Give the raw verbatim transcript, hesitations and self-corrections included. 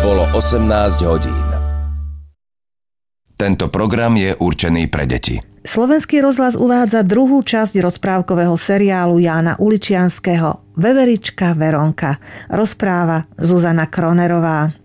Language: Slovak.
Bolo osemnásť hodín. Tento program je určený pre deti. Slovenský rozhlas uvádza druhú časť rozprávkového seriálu Jána Uličianskeho Veverička Veronka. Rozpráva Zuzana Kronerová.